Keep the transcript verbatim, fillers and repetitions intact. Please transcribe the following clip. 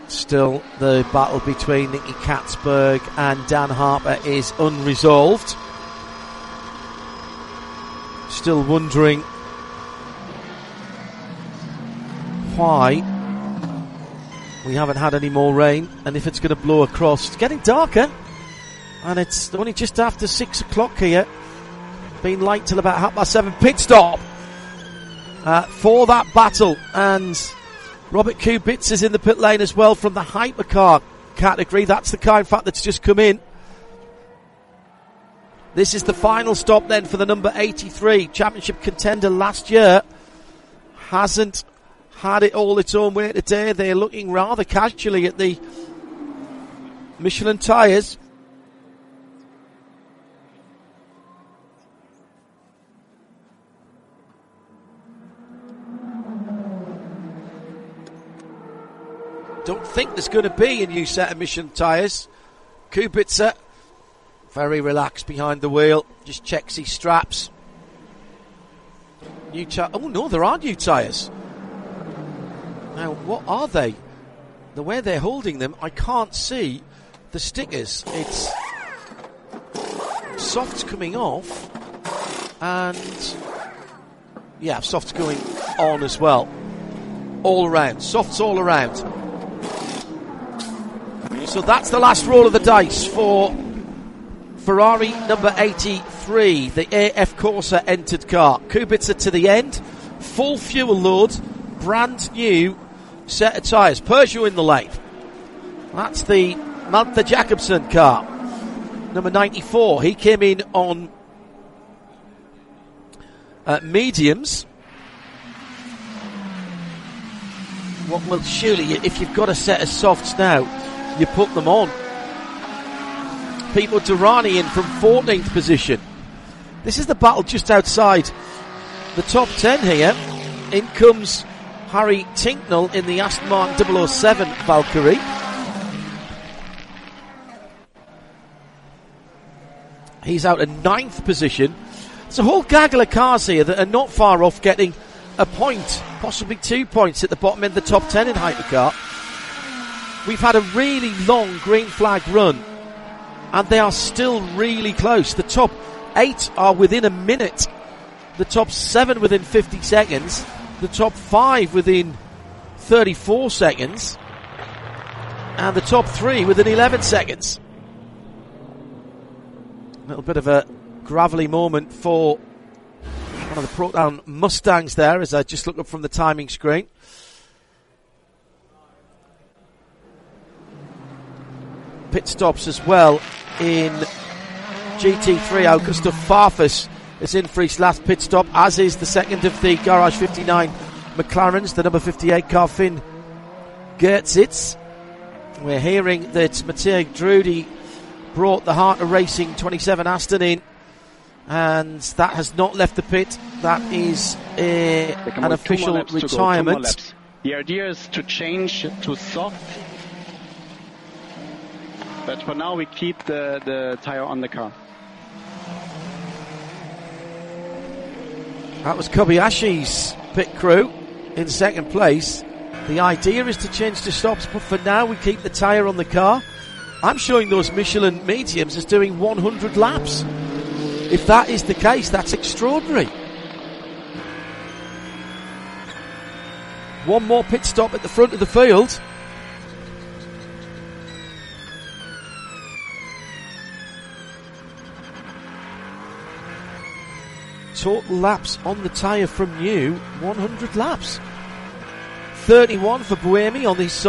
Still, the battle between Nicky Catsburg and Dan Harper is unresolved. Still wondering why we haven't had any more rain, and if it's going to blow across. It's getting darker, and it's only just after six o'clock here. Been light till about half past seven. Pit stop uh, for that battle, and Robert Kubica is in the pit lane as well from the hypercar category. That's the car, in fact, that's just come in. This is the final stop then for the number eighty-three championship contender last year. Hasn't had it all its own way today. They're looking rather casually at the Michelin tyres. Don't think there's going to be a new set of Michelin tyres. Kubica, very relaxed behind the wheel, just checks his straps. New ty- oh no, there are new tyres. Now, what are they? The way they're holding them, I can't see the stickers. It's soft's coming off, and yeah, soft's going on as well. All around, soft's all around. So that's the last roll of the dice for Ferrari number eighty-three, the A F Corsa entered car. Kubica to the end, full fuel load, brand new set of tyres. Peugeot in the lane. That's the Malte Jakobsen car, number ninety-four. He came in on uh, mediums. What well, surely, if you've got a set of softs now, you put them on. Pipo Derani in from fourteenth position. This is the battle just outside the top ten here. In comes Harry Tinknell in the Aston Martin double oh seven Valkyrie. He's out in ninth position. There's a whole gaggle of cars here that are not far off getting a point, possibly two points at the bottom end of the top ten in hypercar. We've had a really long green flag run, and they are still really close. The top eight are within a minute, the top seven within fifty seconds, the top five within thirty-four seconds, and the top three within eleven seconds. A little bit of a gravelly moment for one of the Proton Mustangs there, as I just look up from the timing screen. Pit stops as well in G T three. Augusto Farfus is in for his last pit stop, as is the second of the Garage fifty-nine McLarens, the number fifty-eight car, Finn Gertzitz. We're hearing that Matteo Drudi brought the Heart of Racing twenty-seven Aston in, and that has not left the pit. That is a, an official retirement. The idea is to change to soft, but for now we keep the, the tyre on the car. That was Kobayashi's pit crew in second place. The idea is to change to softs, but for now we keep the tyre on the car. I'm showing those Michelin mediums as doing one hundred laps. If that is the case, that's extraordinary. One more pit stop at the front of the field. Total laps on the tyre from new, one hundred laps. thirty-one for Buemi on these